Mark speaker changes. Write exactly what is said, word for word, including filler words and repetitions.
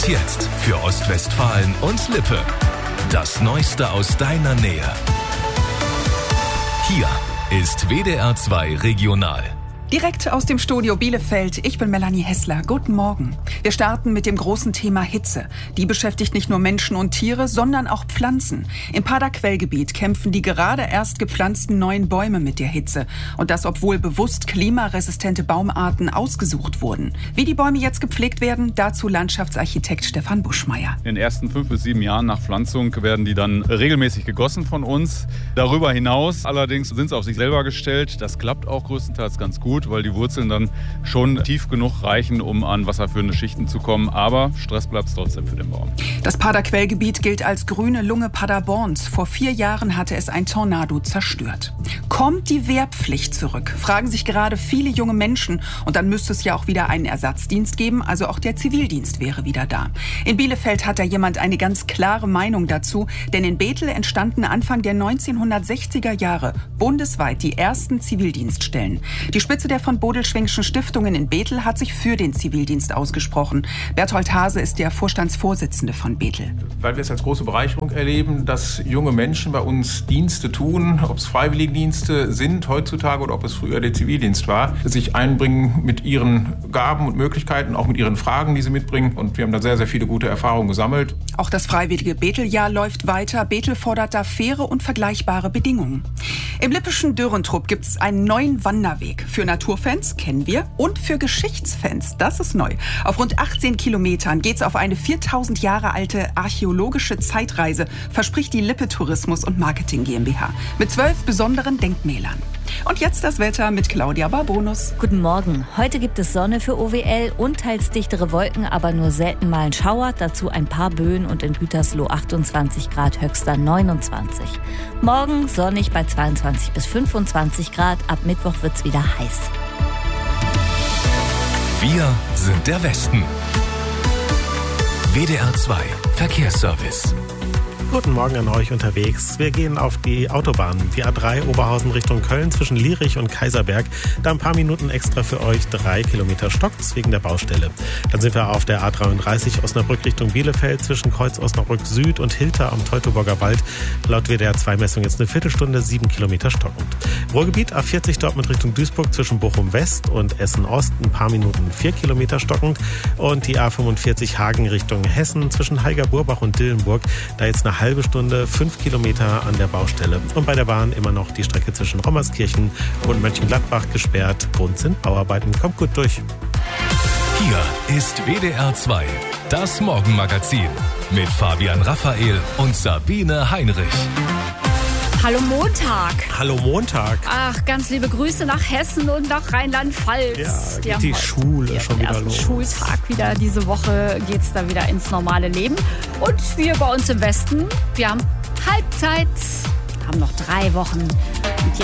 Speaker 1: Und jetzt für Ostwestfalen und Lippe. Das Neueste aus deiner Nähe. Hier ist W D R zwei Regional.
Speaker 2: Direkt aus dem Studio Bielefeld, ich bin Melanie Hessler. Guten Morgen. Wir starten mit dem großen Thema Hitze. Die beschäftigt nicht nur Menschen und Tiere, sondern auch Pflanzen. Im Pader-Quell-Gebiet kämpfen die gerade erst gepflanzten neuen Bäume mit der Hitze. Und das, obwohl bewusst klimaresistente Baumarten ausgesucht wurden. Wie die Bäume jetzt gepflegt werden, dazu Landschaftsarchitekt Stefan Buschmeier.
Speaker 3: In den ersten fünf bis sieben Jahren nach Pflanzung werden die dann regelmäßig gegossen von uns. Darüber hinaus allerdings sind sie auf sich selber gestellt. Das klappt auch größtenteils ganz gut, weil die Wurzeln dann schon tief genug reichen, um an wasserführende Schichten zu kommen. Aber Stress bleibt trotzdem für den Baum.
Speaker 2: Das Pader-Quell-Gebiet gilt als grüne Lunge Paderborns. Vor vier Jahren hatte es ein Tornado zerstört. Kommt die Wehrpflicht zurück? Fragen sich gerade viele junge Menschen. Und dann müsste es ja auch wieder einen Ersatzdienst geben. Also auch der Zivildienst wäre wieder da. In Bielefeld hat da jemand eine ganz klare Meinung dazu. Denn in Bethel entstanden Anfang der neunzehnhundertsechziger Jahre bundesweit die ersten Zivildienststellen. Die Spitze der von Bodelschwingschen Stiftungen in Bethel hat sich für den Zivildienst ausgesprochen. Berthold Hase ist der Vorstandsvorsitzende von Bethel.
Speaker 4: Weil wir es als große Bereicherung erleben, dass junge Menschen bei uns Dienste tun, ob es Freiwilligendienste sind heutzutage oder ob es früher der Zivildienst war, sich einbringen mit ihren Gaben und Möglichkeiten, auch mit ihren Fragen, die sie mitbringen. Und wir haben da sehr, sehr viele gute Erfahrungen gesammelt.
Speaker 2: Auch das freiwillige Bethel-Jahr läuft weiter. Bethel fordert da faire und vergleichbare Bedingungen. Im lippischen Dürrentrupp gibt es einen neuen Wanderweg. Für Naturfans, kennen wir, und für Geschichtsfans, das ist neu. Auf rund achtzehn Kilometern geht's auf eine viertausend Jahre alte archäologische Zeitreise, verspricht die Lippe Tourismus und Marketing GmbH. Mit zwölf besonderen Denkmälern. Und jetzt das Wetter mit Claudia Barbonus.
Speaker 5: Guten Morgen. Heute gibt es Sonne für O W L und teils dichtere Wolken, aber nur selten mal ein Schauer. Dazu ein paar Böen und in Gütersloh achtundzwanzig Grad, höchster neunundzwanzig. Morgen sonnig bei zweiundzwanzig bis fünfundzwanzig Grad. Ab Mittwoch wird's wieder heiß.
Speaker 1: Wir sind der Westen. W D R zwei Verkehrsservice.
Speaker 6: Guten Morgen an euch unterwegs. Wir gehen auf die Autobahn, die A drei Oberhausen Richtung Köln zwischen Lierich und Kaiserberg. Da ein paar Minuten extra für euch, drei Kilometer stockt's wegen der Baustelle. Dann sind wir auf der A dreiunddreißig Osnabrück Richtung Bielefeld zwischen Kreuz Osnabrück Süd und Hilter am Teutoburger Wald. Laut W D R zwei Messung jetzt eine Viertelstunde, sieben Kilometer stockend. Ruhrgebiet A vierzig Dortmund Richtung Duisburg zwischen Bochum West und Essen Ost ein paar Minuten, vier Kilometer stockend. Und die A fünfundvierzig Hagen Richtung Hessen zwischen Heiger-Burbach und Dillenburg. Da jetzt eine halbe Stunde, fünf Kilometer an der Baustelle. Und bei der Bahn immer noch die Strecke zwischen Rommerskirchen und Mönchengladbach gesperrt. Grund sind Bauarbeiten. Kommt gut durch.
Speaker 1: Hier ist W D R zwei, das Morgenmagazin mit Fabian Raphael und Sabine Heinrich.
Speaker 7: Hallo Montag.
Speaker 6: Hallo Montag.
Speaker 7: Ach, ganz liebe Grüße nach Hessen und nach Rheinland-Pfalz.
Speaker 6: Ja,
Speaker 7: die
Speaker 6: geht die Schule schon wieder los.
Speaker 7: Schultag wieder. Diese Woche geht's da wieder ins normale Leben. Und wir bei uns im Westen, wir haben Halbzeit, haben noch drei Wochen. Und